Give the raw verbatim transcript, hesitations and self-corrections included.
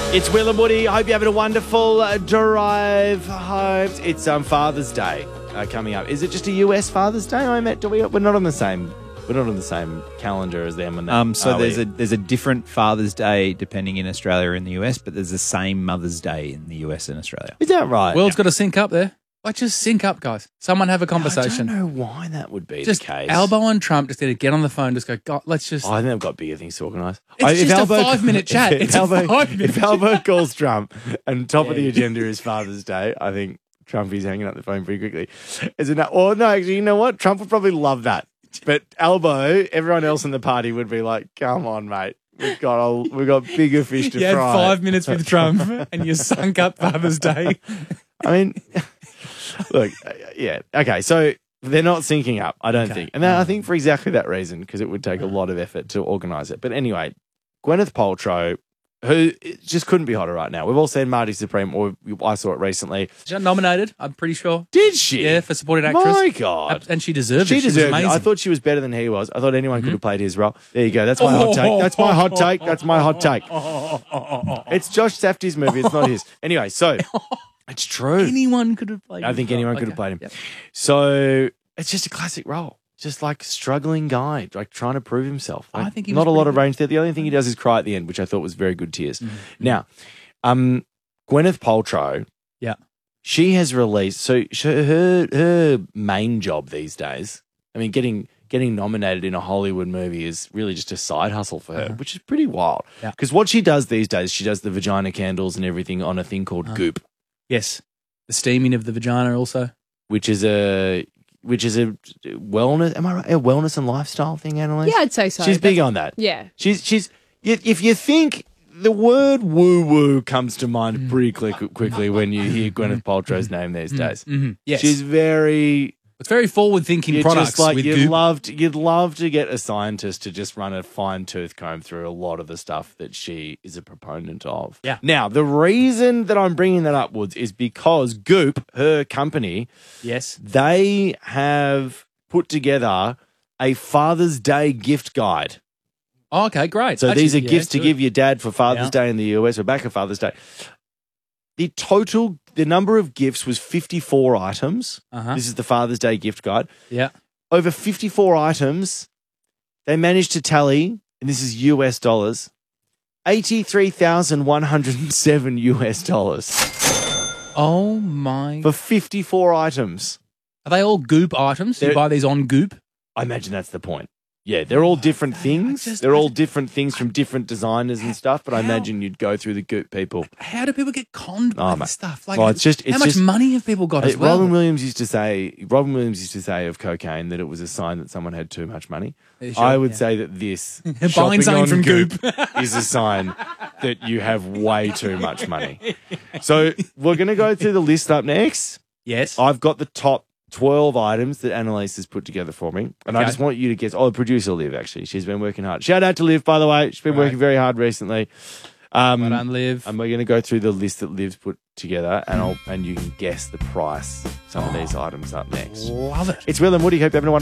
It's Will and Woody. I hope you're having a wonderful uh, drive home. It's um, Father's Day uh, coming up. Is it just a U S Father's Day? I met. Do we? We're not on the same. We're not on the same calendar as them. And Um, so there's we? a there's a different Father's Day depending in Australia and the U S, but there's the same Mother's Day in the U S and Australia. Is that right? World's got to sync up there. Like, just sync up, guys. Someone have a conversation. I don't know why that would be Just the case. elbow on Trump. Just need to get on the phone. Just go. God, let's just. Oh, I think they've got bigger things to organise. It's I- just a five-minute chat. If It's a Albo, five-minute if Albo calls Trump and top of the Yeah. agenda is Father's Day, I think Trumpy's hanging up the phone pretty quickly. Is it not? Well, no, actually, you know what? Trump would probably love that. But Albo, everyone else in the party would be like, "Come on, mate, we've got a, we've got bigger fish to You had fry." five minutes with Trump and you sunk up Father's Day. I mean, look, uh, yeah, okay, so they're not syncing up, I don't Okay. think, and that, I think for exactly that reason, because it would take a lot of effort to organise it. But anyway, Gwyneth Paltrow, who just couldn't be hotter right now. We've all seen Marty Supreme, or I saw it recently. She got nominated, I'm pretty sure. Did she? Yeah, for supporting actress. My God. And she deserved She it. She was deserved it. amazing. I thought she was better than he was. I thought anyone could have played his role. There you go. That's my hot take. That's my hot take. That's my hot take. It's Josh Safdie's movie. It's not his. Anyway, so it's true. Anyone could have played I his think role. anyone could Okay. have played him. Yep. So it's just a classic role. Just like struggling guy, like trying to prove himself. Like, I think he not was a lot pretty of good. range there. The only thing he does is cry at the end, which I thought was very good tears. Mm-hmm. Now, um, Gwyneth Paltrow, Yeah. she has released. So sh- her her main job these days. I mean, getting getting nominated in a Hollywood movie is really just a side hustle for her, which is pretty wild. Uh-huh. Yeah. Because what she does these days, she does the vagina candles and everything on a thing called Uh-huh. Goop, Yes. The steaming of the vagina also. which is a which is a wellness. Am I right? A wellness and lifestyle thing, Annalise? Yeah, I'd say so. She's big on that. Yeah. She's she's. y- If you think the word woo woo comes to mind pretty quick, quickly when you hear Gwyneth Paltrow's name these days. Mm-hmm. Yes. She's very. it's very forward-thinking You're products just like with you'd Goop. love to, you'd love to get a scientist to just run a fine tooth comb through a lot of the stuff that she is a proponent of. Yeah. Now the reason that I'm bringing that up, Woods, is because Goop, her company, Yes. they have put together a Father's Day gift guide. Oh, okay, great. So Actually, these are yeah, gifts to good. give your dad for Father's Yeah. Day in the U S or back at Father's Day. The total, the number of gifts was fifty-four items. Uh-huh. This is the Father's Day gift guide. Yeah. Over fifty-four items, they managed to tally, and this is U S dollars, eighty-three thousand one hundred seven U S dollars Oh, my. for fifty-four items. Are they all Goop items? You They're- buy these on Goop? I imagine that's the point. Yeah, they're all different things. just- they're I all just- different things from different designers and stuff, but I How? imagine you'd go through the Goop people. How do people get conned Oh, by mate. this stuff? Like, Well, it's just- how it's much just- money have people got as Uh, well? Robin Williams used to say. Robin Williams used to say of cocaine that it was a sign that someone had too much money. Yeah, sure, I would yeah. say that this Buying shopping something on from Goop. is a sign that you have way too much money. So we're going to go through the list up next. Yes. I've got the top twelve items that Annalise has put together for me, and I Okay. just want you to guess. Oh, the producer Liv, actually, she's been working hard. Shout out to Liv, by the way. She's been Right. working very hard recently. Um, Well done, Liv. and we're going to go through the list that Liv's put together, and I'll and you can guess the price. Some of these items up next. Love it. It's Will and Woody. Hope you're having a wonderful